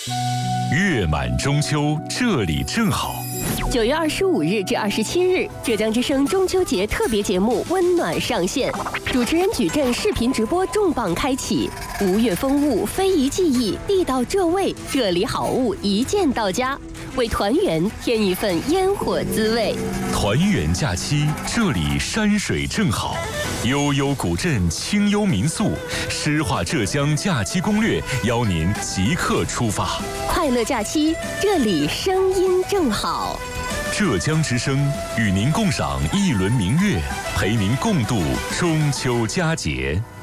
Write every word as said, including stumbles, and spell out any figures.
月满中秋，这里正好。 九月二十五日至二十七日，浙江之声中秋节特别节目《温暖》上线，主持人矩阵视频直播重磅开启，吴越风物、非遗技艺、地道浙味，这里好物一键到家，为团圆添一份烟火滋味。 团圆假期，这里山水正好，悠悠古镇，清幽民宿，诗画浙江假期攻略，邀您即刻出发。 快乐假期，这里声音正好。 浙江之声与您共赏一轮明月，陪您共度中秋佳节。